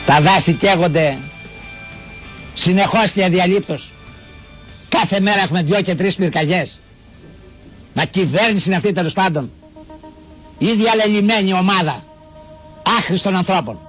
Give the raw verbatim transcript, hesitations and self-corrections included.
Τα δάση καίγονται συνεχώς και αδιαλείπτως. Κάθε μέρα έχουμε δυο και τρεις πυρκαγιές. Μα κυβέρνηση είναι αυτή τέλος πάντων? Η διαλελειμμένη ομάδα άχρηστων ανθρώπων.